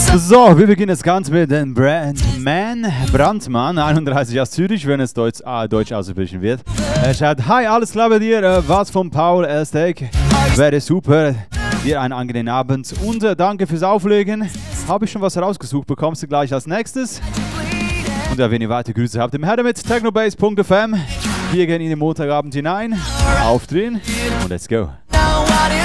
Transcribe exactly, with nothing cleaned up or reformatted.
So, wir beginnen das Ganze mit dem Brandman Brandmann, einunddreißig aus Zürich, wenn es Deutsch, ah, Deutsch ausgesprochen wird. Er schreibt: Hi, alles klar bei dir? Äh, was von Paul Elstek? Wäre super. Dir einen angenehmen Abend und äh, danke fürs Auflegen. Habe ich schon was rausgesucht, bekommst du gleich als nächstes. Und ja, wenn ihr weitere Grüße habt, im Herr mit technobase punkt f m. Wir gehen in den Montagabend hinein, aufdrehen und let's go.